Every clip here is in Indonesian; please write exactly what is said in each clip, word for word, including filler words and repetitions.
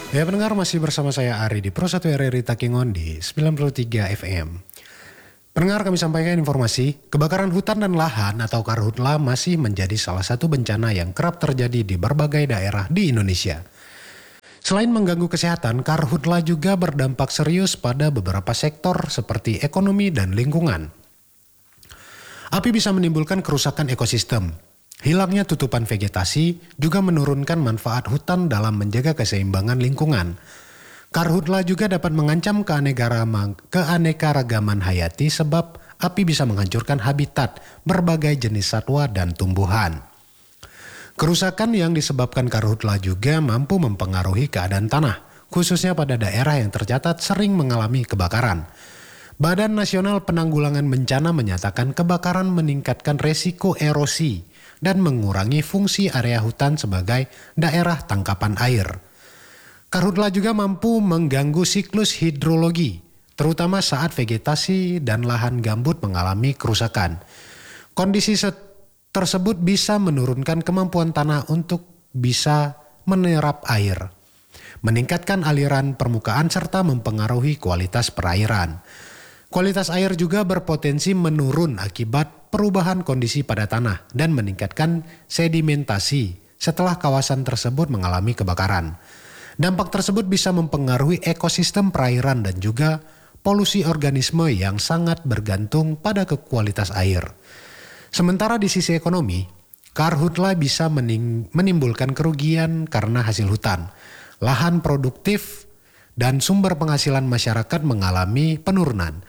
Ya pendengar, masih bersama saya Ari di Pro satu R R I Takengon di sembilan puluh tiga F M. Pendengar, kami sampaikan informasi, kebakaran hutan dan lahan atau karhutla masih menjadi salah satu bencana yang kerap terjadi di berbagai daerah di Indonesia. Selain mengganggu kesehatan, karhutla juga berdampak serius pada beberapa sektor seperti ekonomi dan lingkungan. Api bisa menimbulkan kerusakan ekosistem. Hilangnya tutupan vegetasi juga menurunkan manfaat hutan dalam menjaga keseimbangan lingkungan. Karhutla juga dapat mengancam keanekaragaman hayati sebab api bisa menghancurkan habitat berbagai jenis satwa dan tumbuhan. Kerusakan yang disebabkan karhutla juga mampu mempengaruhi keadaan tanah, khususnya pada daerah yang tercatat sering mengalami kebakaran. Badan Nasional Penanggulangan Bencana menyatakan kebakaran meningkatkan resiko erosi dan mengurangi fungsi area hutan sebagai daerah tangkapan air. Karhutla juga mampu mengganggu siklus hidrologi, terutama saat vegetasi dan lahan gambut mengalami kerusakan. Kondisi tersebut bisa menurunkan kemampuan tanah untuk bisa menyerap air, meningkatkan aliran permukaan serta mempengaruhi kualitas perairan. Kualitas air juga berpotensi menurun akibat perubahan kondisi pada tanah dan meningkatkan sedimentasi setelah kawasan tersebut mengalami kebakaran. Dampak tersebut bisa mempengaruhi ekosistem perairan dan juga polusi organisme yang sangat bergantung pada kualitas air. Sementara di sisi ekonomi, karhutla bisa mening- menimbulkan kerugian karena hasil hutan, lahan produktif, dan sumber penghasilan masyarakat mengalami penurunan.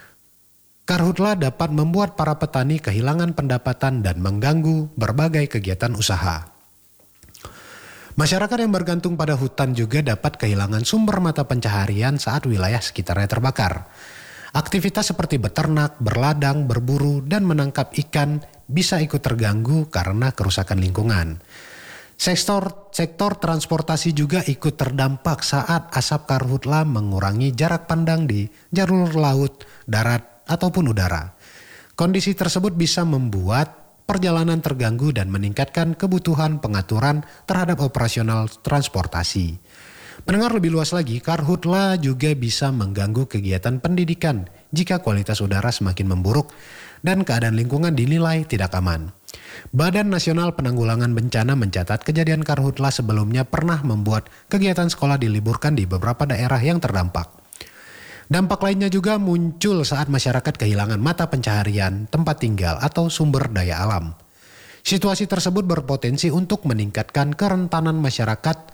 Karhutla dapat membuat para petani kehilangan pendapatan dan mengganggu berbagai kegiatan usaha. Masyarakat yang bergantung pada hutan juga dapat kehilangan sumber mata pencaharian saat wilayah sekitarnya terbakar. Aktivitas seperti beternak, berladang, berburu, dan menangkap ikan bisa ikut terganggu karena kerusakan lingkungan. Sektor, sektor transportasi juga ikut terdampak saat asap karhutla mengurangi jarak pandang di jalur laut, darat, ataupun udara. Kondisi tersebut bisa membuat perjalanan terganggu dan meningkatkan kebutuhan pengaturan terhadap operasional transportasi. Pendengar, lebih luas lagi, karhutla juga bisa mengganggu kegiatan pendidikan jika kualitas udara semakin memburuk dan keadaan lingkungan dinilai tidak aman. Badan Nasional Penanggulangan Bencana mencatat kejadian karhutla sebelumnya pernah membuat kegiatan sekolah diliburkan di beberapa daerah yang terdampak. Dampak lainnya juga muncul saat masyarakat kehilangan mata pencaharian, tempat tinggal, atau sumber daya alam. Situasi tersebut berpotensi untuk meningkatkan kerentanan masyarakat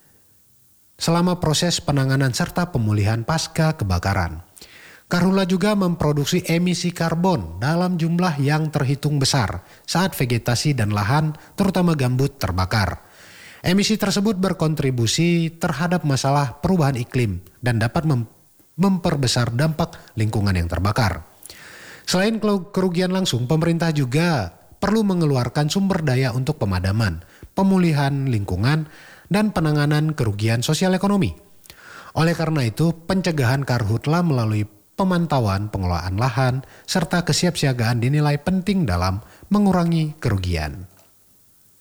selama proses penanganan serta pemulihan pasca kebakaran. Karhutla juga memproduksi emisi karbon dalam jumlah yang terhitung besar saat vegetasi dan lahan, terutama gambut, terbakar. Emisi tersebut berkontribusi terhadap masalah perubahan iklim dan dapat mem- memperbesar dampak lingkungan yang terbakar. Selain kerugian langsung, pemerintah juga perlu mengeluarkan sumber daya untuk pemadaman, pemulihan lingkungan, dan penanganan kerugian sosial ekonomi. Oleh karena itu, pencegahan karhutla melalui pemantauan pengelolaan lahan serta kesiapsiagaan dinilai penting dalam mengurangi kerugian.